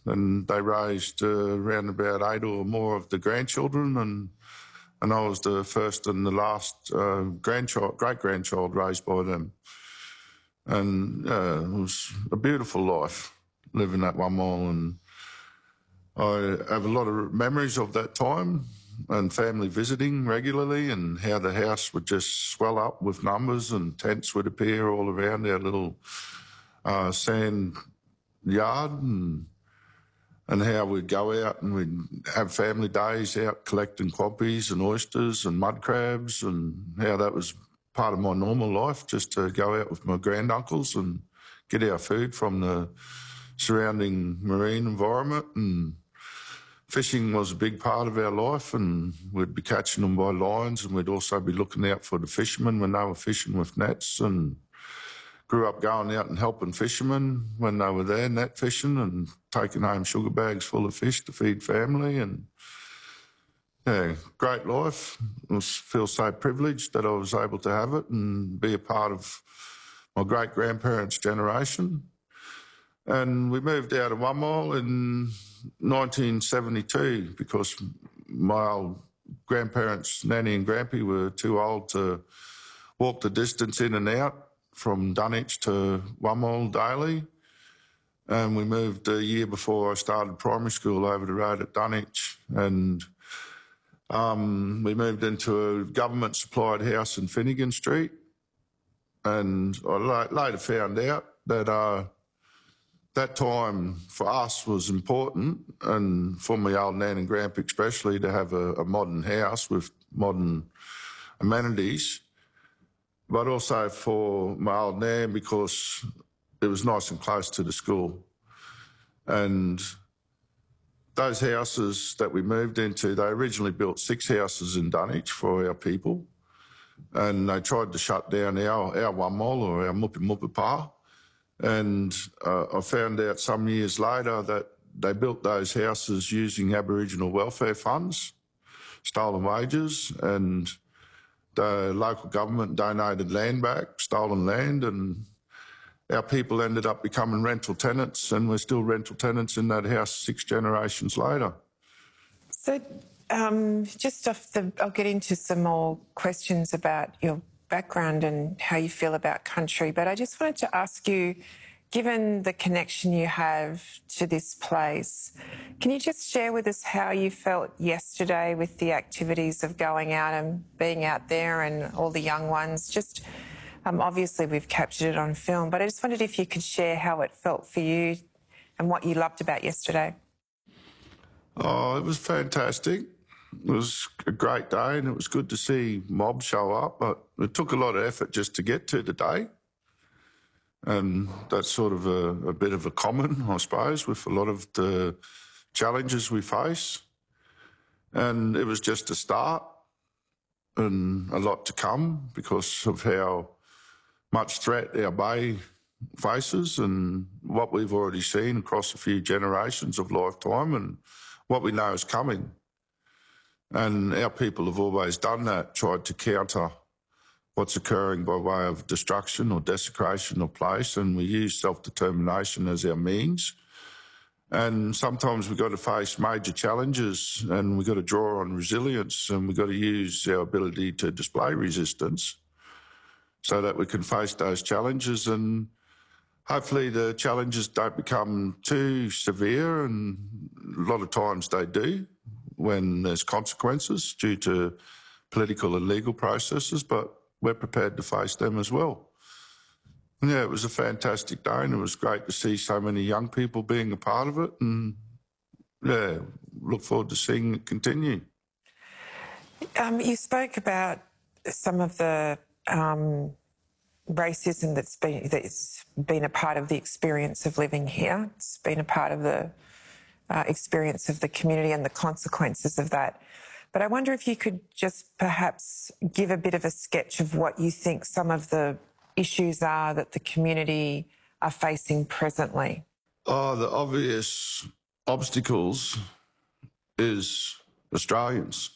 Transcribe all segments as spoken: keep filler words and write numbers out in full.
and they raised uh, around about eight or more of the grandchildren, and and I was the first and the last uh, grandchild, great-grandchild raised by them. And uh, it was a beautiful life living at One Mile, and I have a lot of memories of that time and family visiting regularly, and how the house would just swell up with numbers and tents would appear all around our little uh, sand yard, and and how we'd go out and we'd have family days out collecting quappies and oysters and mud crabs, and how that was part of my normal life, just to go out with my granduncles and get our food from the surrounding marine environment. And fishing was a big part of our life, and we'd be catching them by lines, and we'd also be looking out for the fishermen when they were fishing with nets, and grew up going out and helping fishermen when they were there net fishing and taking home sugar bags full of fish to feed family. And yeah, great life. I feel so privileged that I was able to have it and be a part of my great-grandparents' generation. And we moved out of One Mile in nineteen seventy-two because my old grandparents, Nanny and Grampy, were too old to walk the distance in and out from Dunwich to One Mile daily. And we moved a year before I started primary school over the road at Dunwich. And um, we moved into a government-supplied house in Finnegan Street. And I later found out that uh, that time for us was important, and for my old Nan and Grandpa especially, to have a, a modern house with modern amenities, but also for my old Nan because it was nice and close to the school. And those houses that we moved into, they originally built six houses in Dunwich for our people, and they tried to shut down our, our One Mile, or our Mupi Mupi Pa. And uh, I found out some years later that they built those houses using Aboriginal welfare funds, stolen wages, and the local government donated land back, stolen land, and our people ended up becoming rental tenants, and we're still rental tenants in that house six generations later. So um, just off the, I'll get into some more questions about your background and how you feel about country, but I just wanted to ask you, given the connection you have to this place, can you just share with us how you felt yesterday with the activities of going out and being out there and all the young ones? Just um, obviously we've captured it on film, but I just wondered if you could share how it felt for you and what you loved about yesterday. Oh, it was fantastic. It was a great day, and it was good to see mobs show up, but it took a lot of effort just to get to the day. And that's sort of a, a bit of a common, I suppose, with a lot of the challenges we face. And it was just a start, and a lot to come because of how much threat our bay faces and what we've already seen across a few generations of lifetime and what we know is coming. And our people have always done that, tried to counter what's occurring by way of destruction or desecration of place, and we use self-determination as our means. And sometimes we've got to face major challenges, and we've got to draw on resilience, and we've got to use our ability to display resistance so that we can face those challenges. And hopefully the challenges don't become too severe, and a lot of times they do when there's consequences due to political and legal processes, but we're prepared to face them as well. And yeah, it was a fantastic day, and it was great to see so many young people being a part of it, and yeah, look forward to seeing it continue. Um, you spoke about some of the um, racism that's been, that's been a part of the experience of living here. It's been a part of the Uh, experience of the community and the consequences of that. But I wonder if you could just perhaps give a bit of a sketch of what you think some of the issues are that the community are facing presently. Oh, the obvious obstacles is Australians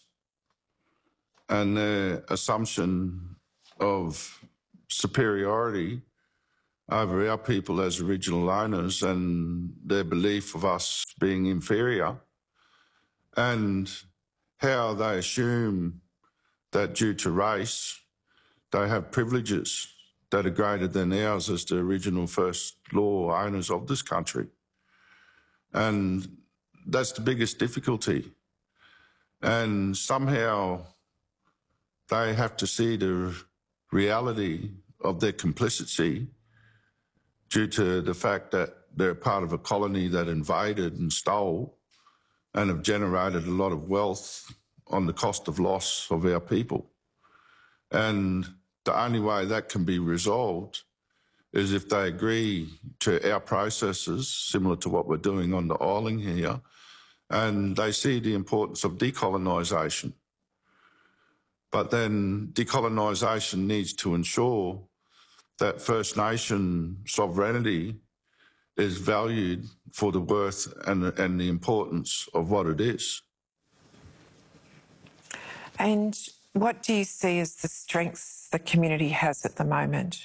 and their assumption of superiority over our people as original owners and their belief of us being inferior, and how they assume that due to race, they have privileges that are greater than ours as the original first law owners of this country. And that's the biggest difficulty. And somehow they have to see the reality of their complicity due to the fact that they're part of a colony that invaded and stole and have generated a lot of wealth on the cost of loss of our people. And the only way that can be resolved is if they agree to our processes, similar to what we're doing on the island here, and they see the importance of decolonisation. But then decolonisation needs to ensure that First Nation sovereignty is valued for the worth and, and the importance of what it is. And what do you see as the strengths the community has at the moment?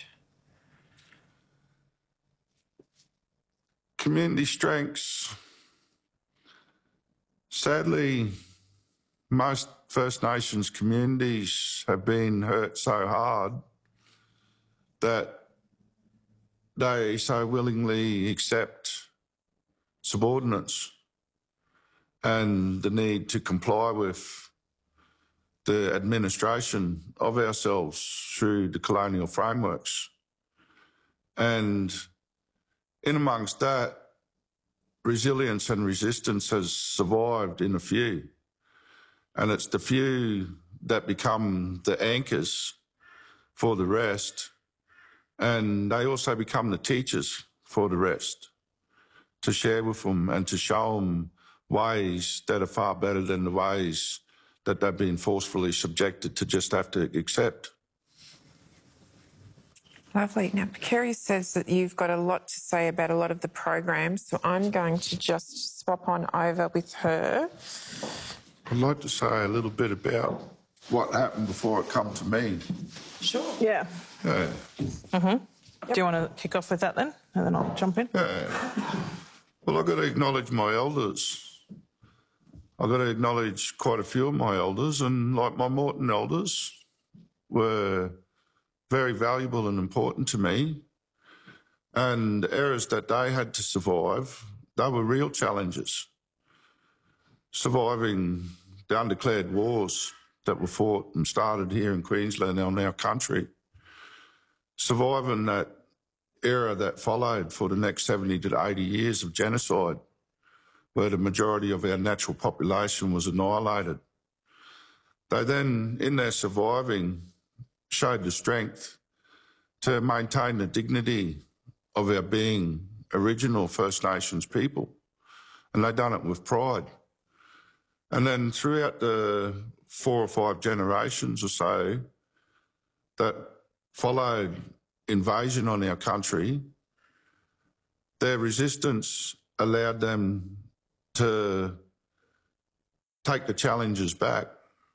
Community strengths. Sadly, most First Nations communities have been hurt so hard that they so willingly accept subordinates and the need to comply with the administration of ourselves through the colonial frameworks. And in amongst that, resilience and resistance has survived in a few. And it's the few that become the anchors for the rest. And they also become the teachers for the rest, to share with them and to show them ways that are far better than the ways that they've been forcefully subjected to just have to accept. Lovely. Now, Kerry says that you've got a lot to say about a lot of the programs, so I'm going to just swap on over with her. I'd like to say a little bit about what happened before it come to me. Sure. Yeah. Yeah. Mm-hmm. Yep. Do you want to kick off with that then? And then I'll jump in. Yeah. Well, I've got to acknowledge my elders. I've got to acknowledge quite a few of my elders, and like my Moreton elders were very valuable and important to me. And the eras that they had to survive, they were real challenges. Surviving the undeclared wars that were fought and started here in Queensland on our country. Surviving that era that followed for the next seventy to eighty years of genocide, where the majority of our natural population was annihilated. They then, in their surviving, showed the strength to maintain the dignity of our being original First Nations people. And they've done it with pride. And then throughout the four or five generations or so that followed invasion on our country, their resistance allowed them to take the challenges back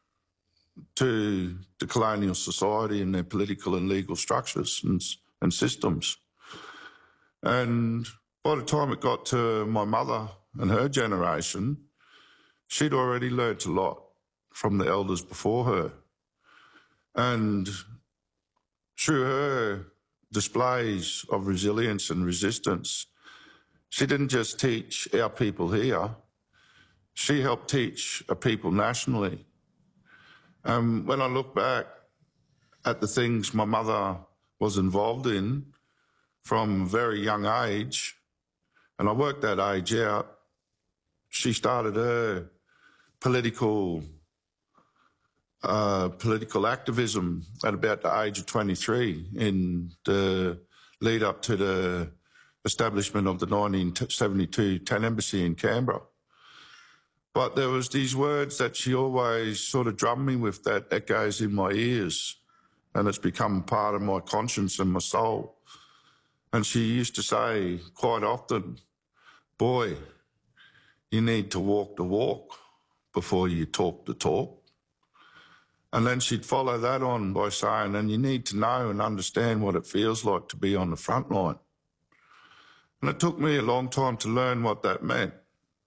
to the colonial society and their political and legal structures and, and systems. And by the time it got to my mother and her generation, she'd already learnt a lot from the elders before her. And through her displays of resilience and resistance, she didn't just teach our people here, she helped teach a people nationally. Um, when I look back at the things my mother was involved in from a very young age, and I worked that age out, she started her political uh, political activism at about the age of twenty-three in the lead up to the establishment of the nineteen seventy-two Tent Embassy in Canberra. But there was these words that she always sort of drummed me with that echoes in my ears, and it's become part of my conscience and my soul. And she used to say quite often, boy, you need to walk the walk before you talk the talk. And then she'd follow that on by saying, and you need to know and understand what it feels like to be on the front line. And it took me a long time to learn what that meant.